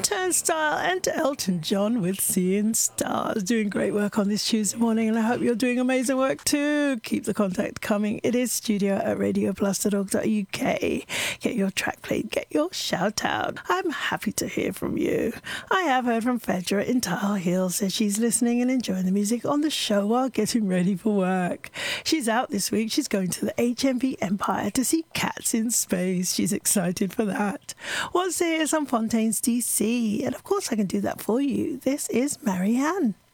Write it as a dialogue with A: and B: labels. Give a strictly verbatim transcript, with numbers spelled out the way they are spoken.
A: Turnstile and Elton John with Seeing Stars. Doing great work on this Tuesday morning, and I hope you're doing amazing work too. Keep the contact coming. It is studio at radio plus dot org dot U K. Get your track played, get your shout out. I'm happy to hear from you. I have heard from Fedra in Tile Hill, says she's listening and enjoying the music on the show while getting ready for work. She's out this week. She's going to the H M V Empire to see Cats in Space. She's excited for that. Wants to hear some Fontaines D C, and of course I can do that for you. This is Marianne.